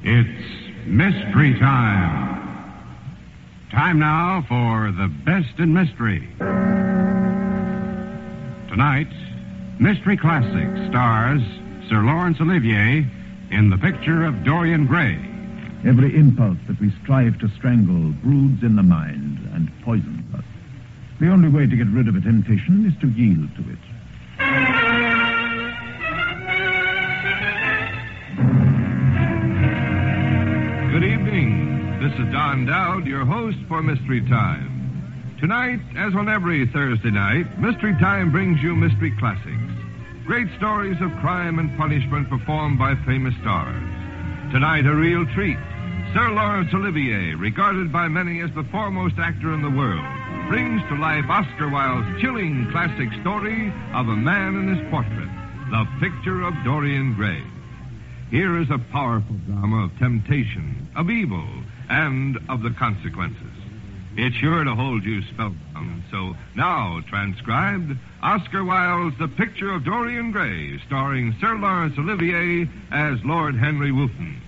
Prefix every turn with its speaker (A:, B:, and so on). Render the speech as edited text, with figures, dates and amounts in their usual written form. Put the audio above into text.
A: It's mystery time. Time now for the best in mystery. Tonight, Mystery Classics stars Sir Laurence Olivier in the picture of Dorian Gray.
B: Every impulse that we strive to strangle broods in the mind and poisons us. The only way to get rid of a temptation is to yield to it.
C: Good evening. This is Don Dowd, your host for Mystery Time. Tonight, as on every Thursday night, Mystery Time brings you Mystery Classics. Great stories of crime and punishment performed by famous stars. Tonight, a real treat. Sir Laurence Olivier, regarded by many as the foremost actor in the world, brings to life Oscar Wilde's chilling classic story of a man and his portrait, The Picture of Dorian Gray. Here is a powerful drama of temptation, of evil, and of the consequences. It's sure to hold you spellbound. So now, transcribed, Oscar Wilde's The Picture of Dorian Gray, starring Sir Laurence Olivier as Lord Henry Wotton.